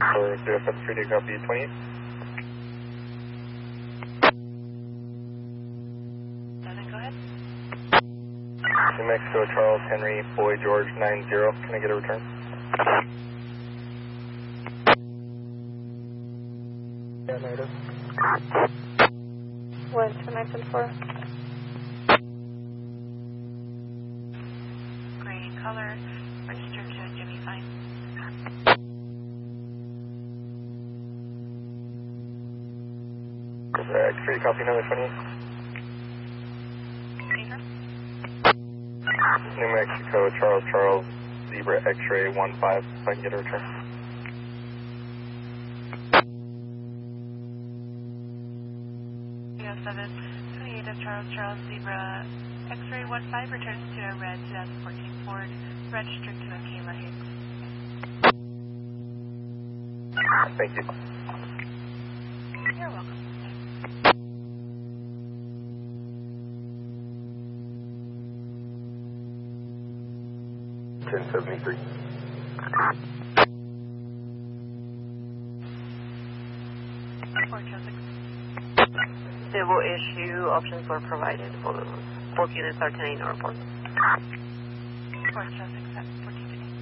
For 073 to copy 20. Go ahead. New Mexico, Charles Henry, Boy George 90. Can I get a return? Yeah, native. 12974. Gray color, registered to Jimmy Fine. X3 copy another 20. New Mexico, Charles, Zebra X-ray 15, if I can get a return. Seven 28 of Charles, Zebra X-ray 15 returns to a red 2014 Ford, registered to Akela Hicks. Thank you. You're welcome. 1073. Civil issue options were provided for both units are 10 in the report. 406